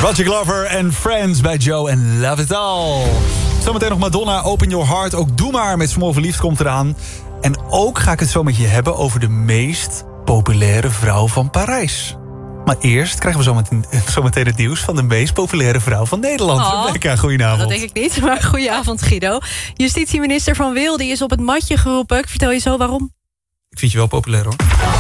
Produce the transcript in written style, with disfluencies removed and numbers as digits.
Roger Glover en Friends bij Joe en Love It All. Zometeen nog Madonna, Open Your Heart. Ook Doe Maar met Small Verliefd komt eraan. En ook ga ik het zo met je hebben over de meest populaire vrouw van Parijs. Maar eerst krijgen we zometeen het nieuws van de meest populaire vrouw van Nederland. Rebecca, goedenavond. Dat denk ik niet, maar goedenavond Guido. Justitieminister Van Wil die is op het matje geroepen. Ik vertel je zo waarom. Ik vind je wel populair hoor.